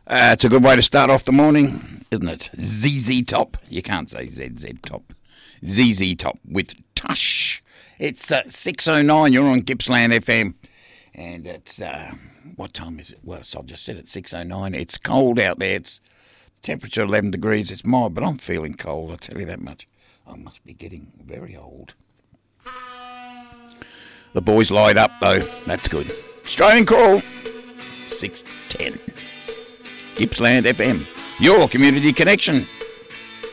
It's a good way to start off the morning, isn't it? ZZ Top. You can't say ZZ Top. ZZ Top with Tush. It's 6:09. You're on Gippsland FM. And it's, what time is it? Well, so I've just said it's 6:09. It's cold out there. It's temperature 11 degrees. It's mild, but I'm feeling cold, I'll tell you that much. I must be getting very old. The boys light up, though. That's good. Australian Crawl. 6:10. Gippsland FM, your community connection.